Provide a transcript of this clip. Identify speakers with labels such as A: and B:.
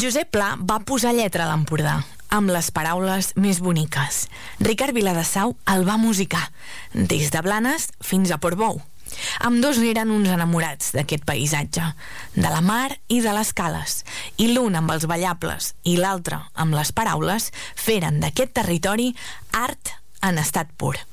A: Josep Pla va posar lletra a l'Empordà, amb les paraules més boniques. Ricard Viladesau el va musicar, des de Blanes fins a Portbou. Ambdós eren uns enamorats d'aquest paisatge, de la mar i de les cales, i l'un amb els ballables i l'altre amb les paraules feren d'aquest territori art en estat pur.